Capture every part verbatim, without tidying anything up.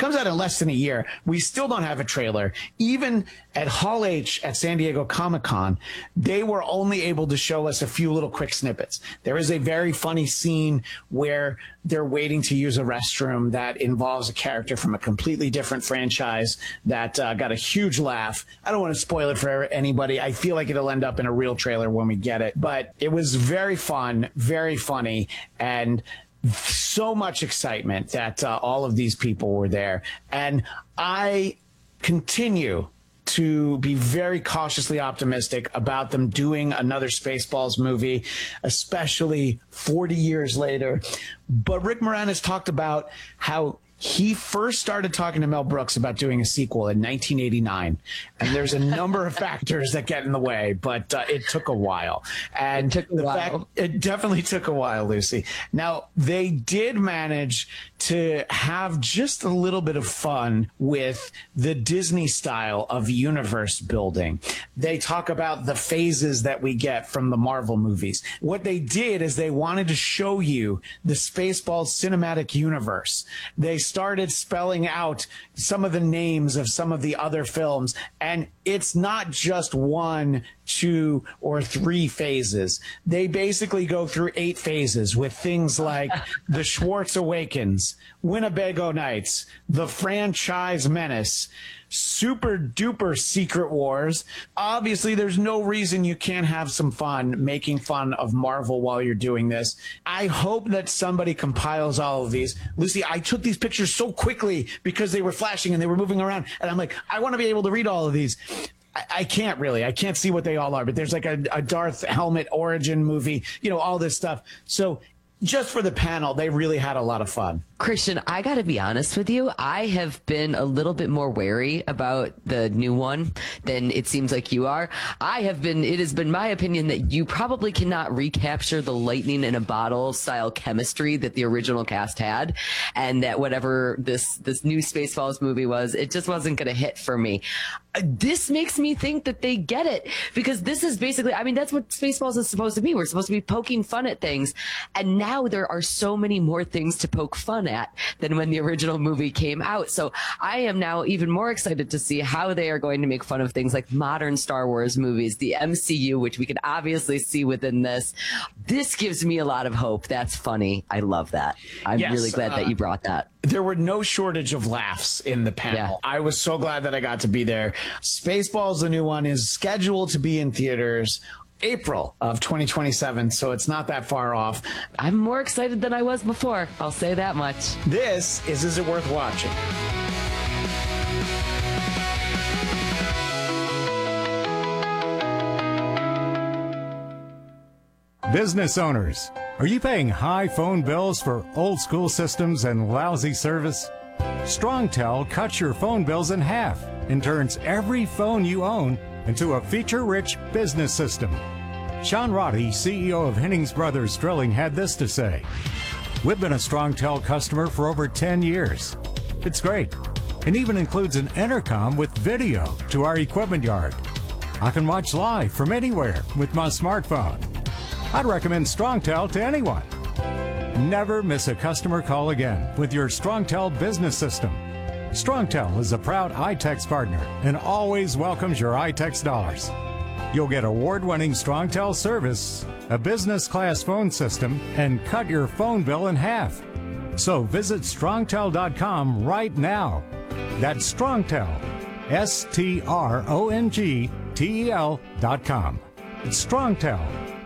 Comes out in less than a year. We still don't have a trailer. Even at Hall H at San Diego Comic-Con, they were only able to show us a few little quick snippets. There is a very funny scene where they're waiting to use a restroom that involves a character from a completely different franchise that uh, got a huge laugh. I don't want to spoil it for anybody. I feel like it'll end up in a real trailer when we get it. But it was very fun, very funny, and so much excitement that uh, all of these people were there. And I continue to be very cautiously optimistic about them doing another Spaceballs movie, especially forty years later. But Rick Moranis talked about how he first started talking to Mel Brooks about doing a sequel in nineteen eighty-nine. And there's a number of factors that get in the way, but uh, it took a while. And it took a the while. fact, it definitely took a while, Lucy. Now, they did manage to have just a little bit of fun with the Disney style of universe building. They talk about the phases that we get from the Marvel movies. What they did is they wanted to show you the Spaceballs cinematic universe. They started spelling out some of the names of some of the other films, and it's not just one, two, or three phases. They basically go through eight phases with things like The Schwartz Awakens, Winnebago Nights, The Franchise Menace, Super Duper Secret Wars. Obviously, there's no reason you can't have some fun making fun of Marvel while you're doing this. I hope that somebody compiles all of these. Lucy, I took these pictures so quickly because they were flashing and they were moving around. And I'm like, I want to be able to read all of these. I, I can't really. I can't see what they all are. But there's like a, a Darth Helmet origin movie, you know, all this stuff. So just for the panel, they really had a lot of fun. Christian, I got to be honest with you. I have been a little bit more wary about the new one than it seems like you are. I have been, it has been my opinion that you probably cannot recapture the lightning in a bottle style chemistry that the original cast had, and that whatever this, this new Spaceballs movie was, it just wasn't going to hit for me. This makes me think that they get it, because this is basically, I mean, that's what Spaceballs is supposed to be. We're supposed to be poking fun at things. And now there are so many more things to poke fun at than when the original movie came out. So I am now even more excited to see how they are going to make fun of things like modern Star Wars movies, the M C U, which we can obviously see within this. This gives me a lot of hope. That's funny. I love that. I'm Yes, really glad uh, that you brought that. There were no shortage of laughs in the panel. Yeah. I was so glad that I got to be there. Spaceballs, the new one, is scheduled to be in theaters April of twenty twenty-seven, so it's not that far off. I'm more excited than I was before. I'll say that much. This is Is It Worth Watching? Business owners, are you paying high phone bills for old school systems and lousy service? StrongTel cuts your phone bills in half and turns every phone you own into a feature-rich business system. Sean Roddy, C E O of Hennings Brothers Drilling, had this to say. We've been a StrongTel customer for over ten years. It's great. It even includes an intercom with video to our equipment yard. I can watch live from anywhere with my smartphone. I'd recommend StrongTel to anyone. Never miss a customer call again with your StrongTel business system. StrongTel is a proud iTex partner and always welcomes your iTex dollars. You'll get award-winning StrongTel service, a business-class phone system, and cut your phone bill in half. So visit strongtel dot com right now. That's StrongTel, S T R O N G T E L dot com. It's StrongTel.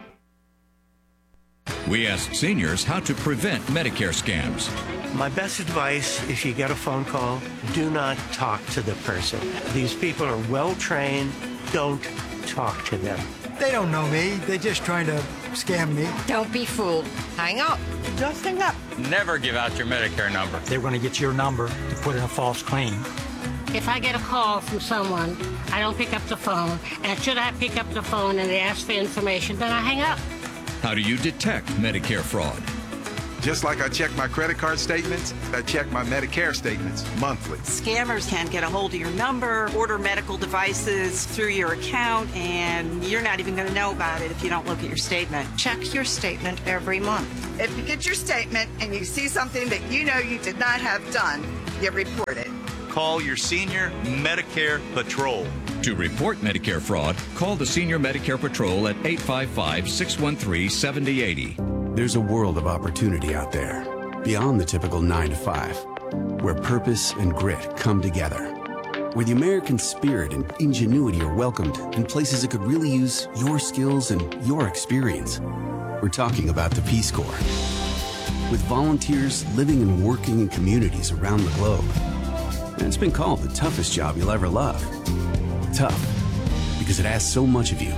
We ask seniors how to prevent Medicare scams. My best advice, if you get a phone call, do not talk to the person. These people are well trained. Don't talk to them. They don't know me. They're just trying to scam me. Don't be fooled. Hang up. Just hang up. Never give out your Medicare number. They're going to get your number to put in a false claim. If I get a call from someone, I don't pick up the phone, and should I pick up the phone and they ask for information, then I hang up. How do you detect Medicare fraud? Just like I check my credit card statements, I check my Medicare statements monthly. Scammers can get a hold of your number, order medical devices through your account, and you're not even going to know about it if you don't look at your statement. Check your statement every month. If you get your statement and you see something that you know you did not have done, get reported. Call your senior Medicare Patrol. To report Medicare fraud, call the Senior Medicare Patrol at eight five five, six one three, seven zero eight zero. There's a world of opportunity out there, beyond the typical nine to five, where purpose and grit come together, where the American spirit and ingenuity are welcomed in places that could really use your skills and your experience. We're talking about the Peace Corps. With volunteers living and working in communities around the globe. And it's been called the toughest job you'll ever love. Tough, because it asks so much of you.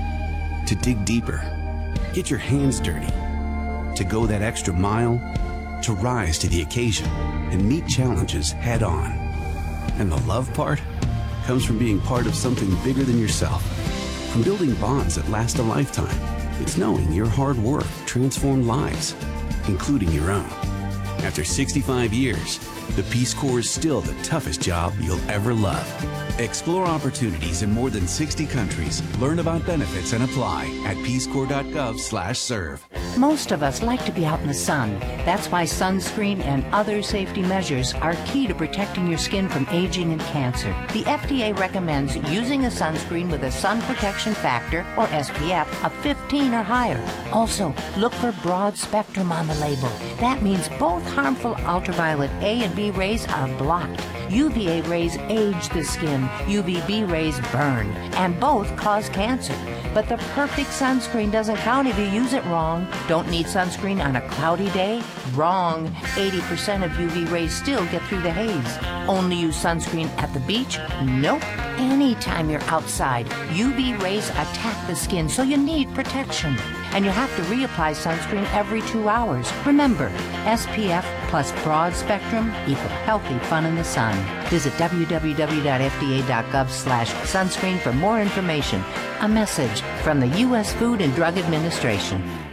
To dig deeper, get your hands dirty, to go that extra mile, to rise to the occasion and meet challenges head on. And the love part comes from being part of something bigger than yourself, from building bonds that last a lifetime. It's knowing your hard work transformed lives, including your own. After sixty-five years, the Peace Corps is still the toughest job you'll ever love. Explore opportunities in more than sixty countries. Learn about benefits and apply at peace corps dot gov slash serve. Most of us like to be out in the sun. That's why sunscreen and other safety measures are key to protecting your skin from aging and cancer. The F D A recommends using a sunscreen with a sun protection factor, or S P F, of fifteen or higher. Also, look for broad spectrum on the label. That means both harmful ultraviolet A and B rays are blocked. U V A rays age the skin, U V B rays burn, and both cause cancer. But the perfect sunscreen doesn't count if you use it wrong. Don't need sunscreen on a cloudy day? Wrong. eighty percent of U V rays still get through the haze. Only use sunscreen at the beach? Nope. Anytime you're outside, U V rays attack the skin, so you need protection. And you have to reapply sunscreen every two hours. Remember, S P F plus broad spectrum equal healthy fun in the sun. Visit w w w dot f d a dot gov slash sunscreen for more information. A message from the U S Food and Drug Administration.